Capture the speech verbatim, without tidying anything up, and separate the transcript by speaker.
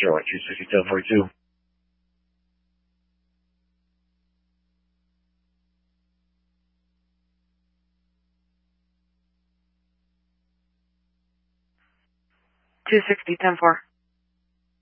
Speaker 1: zero one two sixty seven forty two.
Speaker 2: Two sixty ten four.